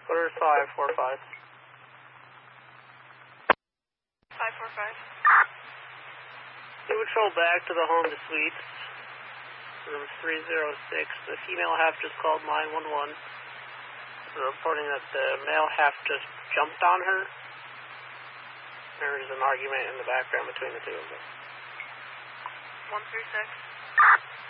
Order 545. 545. You would patrol back to the home to suites, room 306. The female half just called 911. They're reporting that the male half just jumped on her. There is an argument in the background between the two of them. 136.